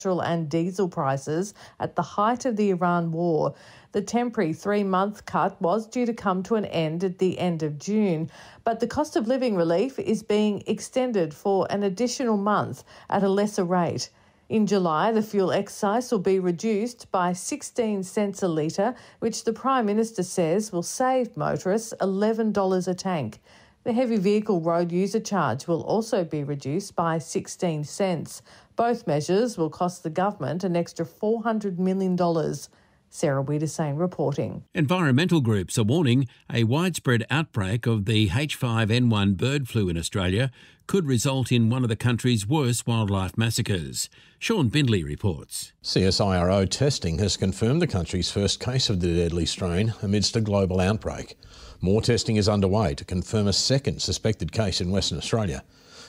petrol and diesel prices at the height of the Iran war. The temporary 3-month cut was due to come to an end at the end of June, but the cost of living relief is being extended for an additional month at a lesser rate. In July, the fuel excise will be reduced by 16 cents a litre, which the Prime Minister says will save motorists $11 a tank. The heavy vehicle road user charge will also be reduced by 16 cents. Both measures will cost the government an extra $400 million. Sarah Wiedersane reporting. Environmental groups are warning a widespread outbreak of the H5N1 bird flu in Australia could result in one of the country's worst wildlife massacres. Sean Bindley reports. CSIRO testing has confirmed the country's first case of the deadly strain amidst a global outbreak. More testing is underway to confirm a second suspected case in Western Australia.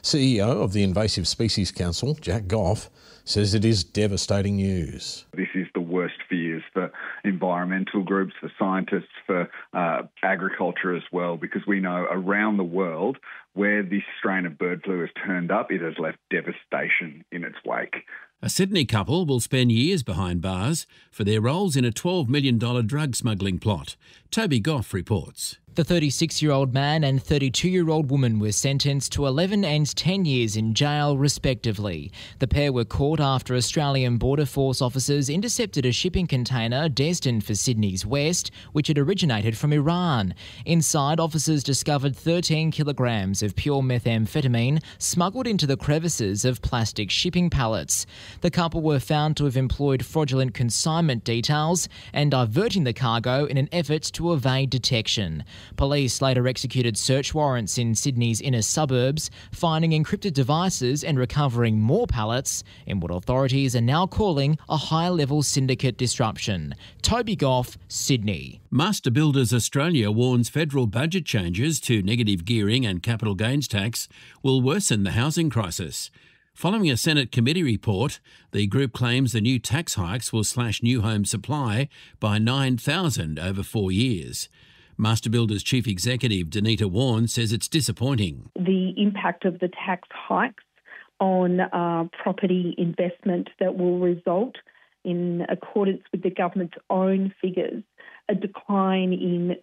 CEO of the Invasive Species Council, Jack Goff, says it is devastating news. This is the worst fears for environmental groups, for scientists, for agriculture as well, because we know around the world where this strain of bird flu has turned up, it has left devastation in its wake. A Sydney couple will spend years behind bars for their roles in a $12 million drug smuggling plot. Toby Goff reports. The 36-year-old man and 32-year-old woman were sentenced to 11 and 10 years in jail, respectively. The pair were caught after Australian Border Force officers intercepted a shipping container destined for Sydney's west, which had originated from Iran. Inside, officers discovered 13 kilograms of pure methamphetamine smuggled into the crevices of plastic shipping pallets. The couple were found to have employed fraudulent consignment details and diverting the cargo in an effort to evade detection. Police later executed search warrants in Sydney's inner suburbs, finding encrypted devices and recovering more pallets in what authorities are now calling a high-level syndicate disruption. Toby Goff, Sydney. Master Builders Australia warns federal budget changes to negative gearing and capital gains tax will worsen the housing crisis. Following a Senate committee report, the group claims the new tax hikes will slash new home supply by 9,000 over 4 years. Master Builders Chief Executive Danita Warren says it's disappointing. The impact of the tax hikes on property investment that will result, in accordance with the government's own figures, a decline in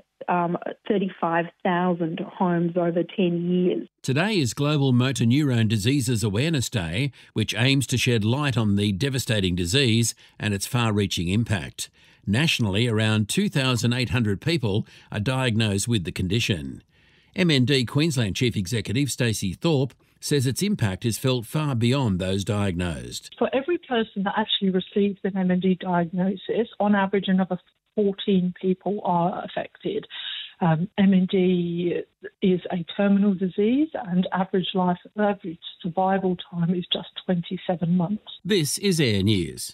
35,000 homes over 10 years. Today is Global Motor Neurone Diseases Awareness Day, which aims to shed light on the devastating disease and its far-reaching impact. Nationally, around 2,800 people are diagnosed with the condition. MND Queensland Chief Executive Stacey Thorpe says its impact is felt far beyond those diagnosed. For every person that actually receives an MND diagnosis, on average another 14 people are affected. MND is a terminal disease and average survival time is just 27 months. This is Air News.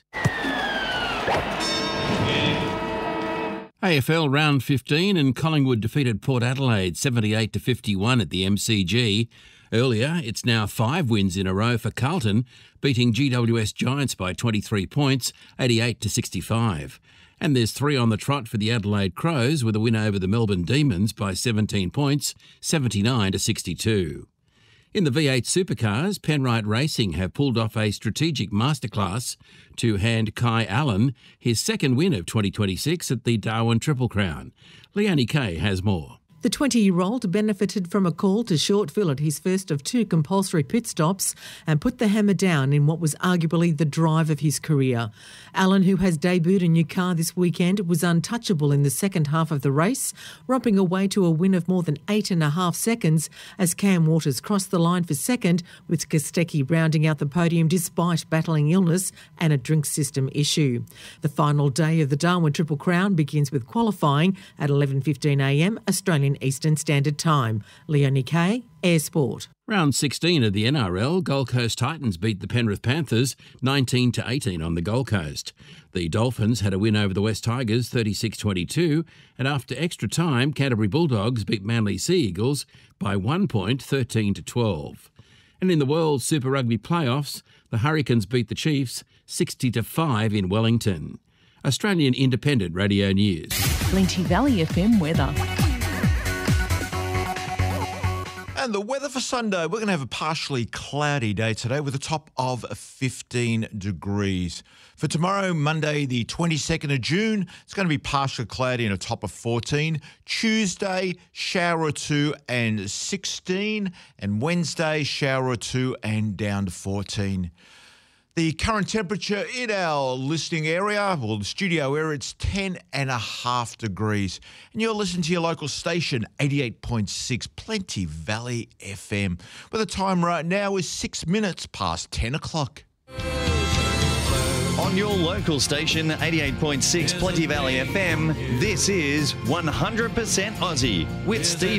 AFL Round 15 and Collingwood defeated Port Adelaide 78-51 at the MCG. Earlier, it's now 5 wins in a row for Carlton, beating GWS Giants by 23 points, 88-65. And there's 3 on the trot for the Adelaide Crows with a win over the Melbourne Demons by 17 points, 79-62. In the V8 Supercars, Penrite Racing have pulled off a strategic masterclass to hand Kai Allen his second win of 2026 at the Darwin Triple Crown. Leonie Kay has more. The 20-year-old benefited from a call to short-fill at his first of 2 compulsory pit stops and put the hammer down in what was arguably the drive of his career. Allen, who has debuted a new car this weekend, was untouchable in the second half of the race, romping away to a win of more than 8.5 seconds as Cam Waters crossed the line for second, with Kostecki rounding out the podium despite battling illness and a drink system issue. The final day of the Darwin Triple Crown begins with qualifying at 11:15am Australian Eastern Standard Time. Leonie Kay, Air Sport. Round 16 of the NRL, Gold Coast Titans beat the Penrith Panthers 19-18 on the Gold Coast. The Dolphins had a win over the West Tigers 36-22, and after extra time, Canterbury Bulldogs beat Manly Sea Eagles by 1 point, 13-12. And in the World Super Rugby playoffs, the Hurricanes beat the Chiefs 60-5 in Wellington. Australian Independent Radio News. Plenty Valley FM weather. And the weather for Sunday, we're going to have a partially cloudy day today with a top of 15 degrees. For tomorrow, Monday, the 22nd of June, it's going to be partially cloudy and a top of 14. Tuesday, shower or two and 16. And Wednesday, shower or two and down to 14. The current temperature in our listening area, well, the studio area, it's 10.5 degrees. And you're listening to your local station, 88.6 Plenty Valley FM, where the time right now is 6 minutes past 10 o'clock. On your local station, 88.6 Plenty Valley FM, this is 100% Aussie with Steve